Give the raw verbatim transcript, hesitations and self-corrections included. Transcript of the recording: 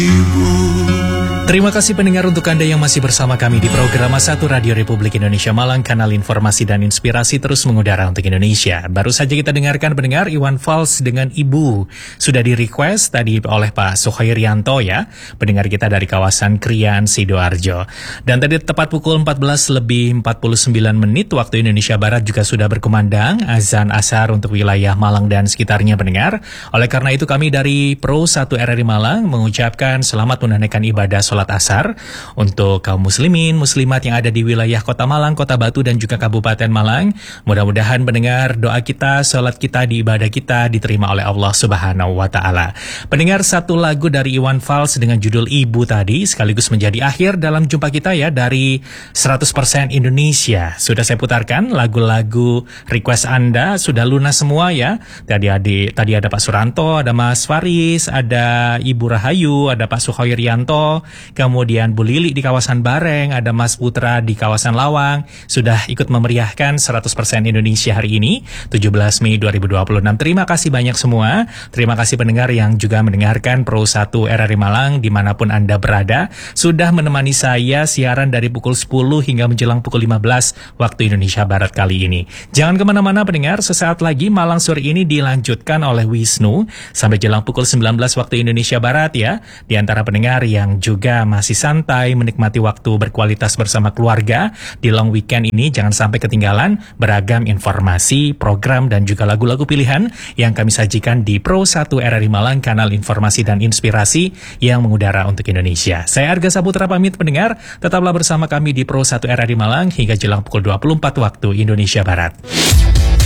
Terima kasih pendengar untuk Anda yang masih bersama kami di program satu Radio Republik Indonesia Malang, kanal informasi dan inspirasi terus mengudara untuk Indonesia. Baru saja kita dengarkan pendengar Iwan Fals dengan Ibu. Sudah di request tadi oleh Pak Suhairianto ya, pendengar kita dari kawasan Krian, Sidoarjo. Dan tadi tepat pukul empat belas lebih empat puluh sembilan menit waktu Indonesia Barat juga sudah berkumandang azan asar untuk wilayah Malang dan sekitarnya pendengar. Oleh karena itu kami dari Pro satu R R I Malang mengucapkan selamat menunaikan ibadah sholat asar untuk kaum muslimin, muslimat yang ada di wilayah Kota Malang, Kota Batu dan juga Kabupaten Malang. Mudah-mudahan pendengar doa kita, salat kita, di ibadah kita diterima oleh Allah Subhanahu wa taala. Pendengar, satu lagu dari Iwan Fals dengan judul Ibu tadi sekaligus menjadi akhir dalam jumpa kita ya dari seratus persen Indonesia. Sudah saya putarkan lagu-lagu request Anda, sudah lunas semua ya. Tadi ada tadi ada Pak Suranto, ada Mas Faris, ada Ibu Rahayu, ada Pak Suhairianto, kemudian Bu Lili di kawasan Bareng, ada Mas Putra di kawasan Lawang, sudah ikut memeriahkan seratus persen Indonesia hari ini, tujuh belas Mei dua ribu dua puluh enam. Terima kasih banyak semua. Terima kasih pendengar yang juga mendengarkan Pro satu R R I Malang dimanapun Anda berada. Sudah menemani saya siaran dari pukul sepuluh hingga menjelang pukul lima belas waktu Indonesia Barat kali ini. Jangan kemana-mana pendengar, sesaat lagi Malang sore ini dilanjutkan oleh Wisnu sampai jelang pukul sembilan belas waktu Indonesia Barat ya. Di antara pendengar yang juga masih santai menikmati waktu berkualitas bersama keluarga di long weekend ini, jangan sampai ketinggalan beragam informasi, program dan juga lagu-lagu pilihan yang kami sajikan di Pro satu R R I Malang, kanal informasi dan inspirasi yang mengudara untuk Indonesia. Saya Arga Saputra pamit pendengar, tetaplah bersama kami di Pro satu R R I Malang hingga jelang pukul dua puluh empat waktu Indonesia Barat.